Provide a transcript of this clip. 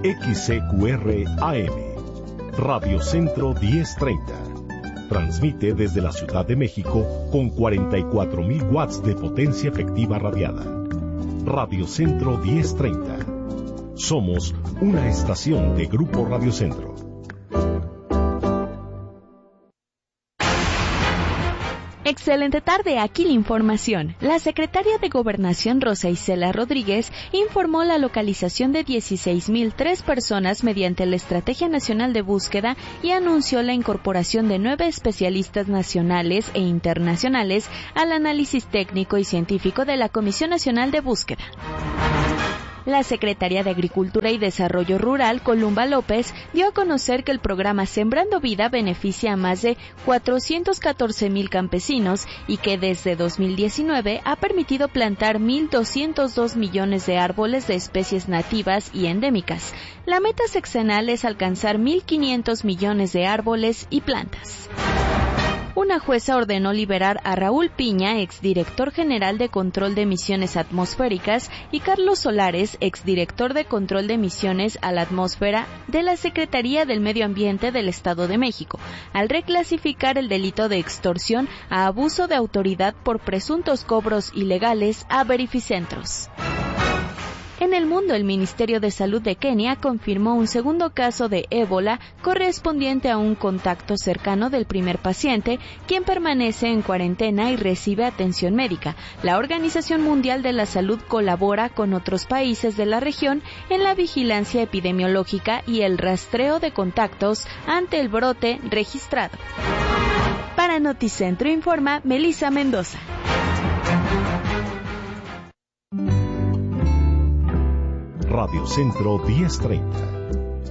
XCQR AM, Radio Centro 1030. Transmite desde la Ciudad de México con 44.000 watts de potencia efectiva radiada. Radio Centro 1030. Somos una estación de Grupo Radio Centro. Excelente tarde, aquí la información. La secretaria de Gobernación Rosa Isela Rodríguez informó la localización de 16.003 personas mediante la Estrategia Nacional de Búsqueda y anunció la incorporación de 9 especialistas nacionales e internacionales al análisis técnico y científico de la Comisión Nacional de Búsqueda. La secretaria de Agricultura y Desarrollo Rural, Columba López, dio a conocer que el programa Sembrando Vida beneficia a más de 414,000 campesinos y que desde 2019 ha permitido plantar 1.202 millones de árboles de especies nativas y endémicas. La meta sexenal es alcanzar 1.500 millones de árboles y plantas. Una jueza ordenó liberar a Raúl Piña, exdirector general de Control de Emisiones Atmosféricas, y Carlos Solares, exdirector de Control de Emisiones a la Atmósfera de la Secretaría del Medio Ambiente del Estado de México, al reclasificar el delito de extorsión a abuso de autoridad por presuntos cobros ilegales a verificentros. En el mundo, el Ministerio de Salud de Kenia confirmó un segundo caso de ébola correspondiente a un contacto cercano del primer paciente, quien permanece en cuarentena y recibe atención médica. La Organización Mundial de la Salud colabora con otros países de la región en la vigilancia epidemiológica y el rastreo de contactos ante el brote registrado. Para Noticentro informa Melissa Mendoza. Radio Centro 1030.